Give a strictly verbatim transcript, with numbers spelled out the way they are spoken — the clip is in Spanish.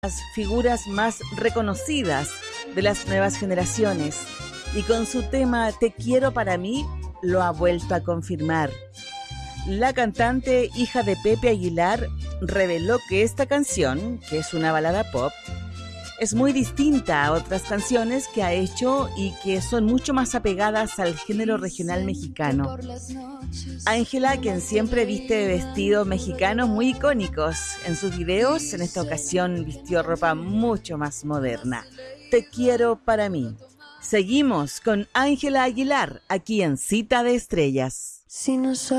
las figuras más reconocidas de las nuevas generaciones y con su tema Te quiero para mí lo ha vuelto a confirmar. La cantante, hija de Pepe Aguilar, reveló que esta canción, que es una balada pop, es muy distinta a otras canciones que ha hecho y que son mucho más apegadas al género regional mexicano. Ángela, quien siempre viste vestidos mexicanos muy icónicos en sus videos, en esta ocasión vistió ropa mucho más moderna. Te quiero para mí. Seguimos con Ángela Aguilar, aquí en Cita de Estrellas. Si no soy